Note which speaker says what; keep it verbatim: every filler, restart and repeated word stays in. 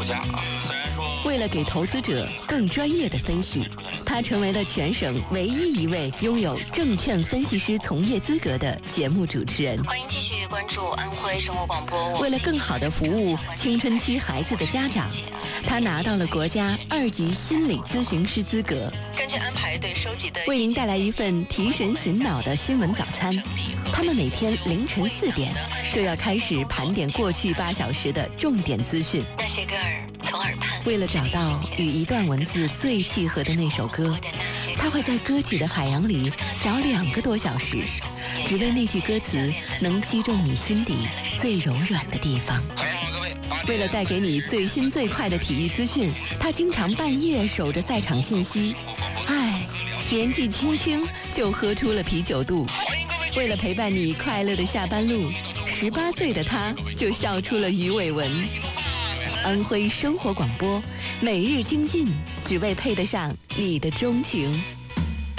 Speaker 1: 家啊。虽然说
Speaker 2: 为了给投资者更专业的分析，他成为了全省唯一一位拥有证券分析师从业资格的节目主持人。
Speaker 3: 欢迎继续关注安徽生活广播。
Speaker 2: 为了更好地服务青春期孩子的家长，他拿到了国家二级心理咨询师资格。
Speaker 3: 根据安排对收集的，
Speaker 2: 为您带来一份提神醒脑的新闻早餐。他们每天凌晨四点就要开始盘点过去八小时的重点资讯。
Speaker 3: 那些歌儿从耳畔，
Speaker 2: 为了找到与一段文字最契合的那首歌，他会在歌曲的海洋里找两个多小时，只为那句歌词能击中你心底最柔软的地方。为了带给你最新最快的体育资讯，他经常半夜守着赛场信息。唉，年纪轻轻就喝出了啤酒肚。为了陪伴你快乐的下班路，十八岁的他就笑出了鱼尾纹。安徽生活广播，每日精进，只为配得上你的钟情。